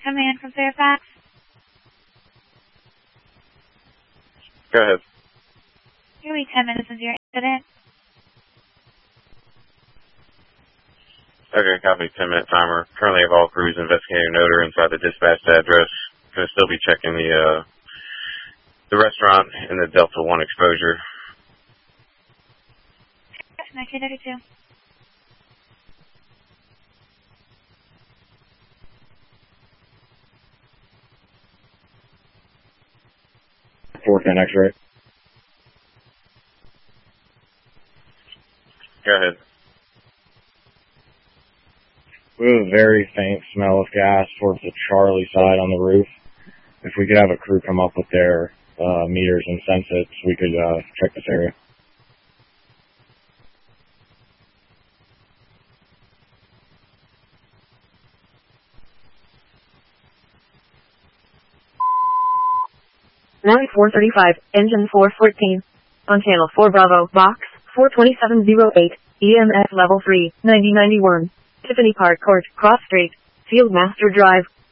Coming in from Fairfax. Go ahead. You'll be 10 minutes into your incident. Okay, copy. 10-minute timer. Currently have all crews investigating an odor inside the dispatched address. Gonna still be checking the restaurant and the Delta 1 exposure. 1932. Fourth and X-ray. Go ahead. We have a very faint smell of gas towards the Charlie side on the roof. If we could have a crew come up with their meters and sense it, so we could check this area. Now 435, engine 414. On channel 4 Bravo, box 42708, EMS level 3, 9091. Tiffany Park Court, Cross Street, Fieldmaster Drive.